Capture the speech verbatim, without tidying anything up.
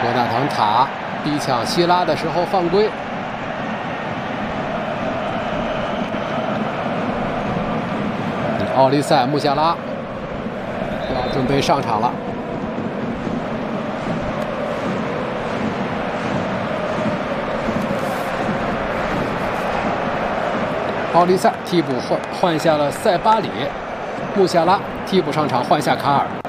罗纳滕塔逼抢希拉的时候犯规。奥利塞·穆夏拉要准备上场了。奥利塞替补换换下了塞巴里，穆夏拉替补上场换下卡尔。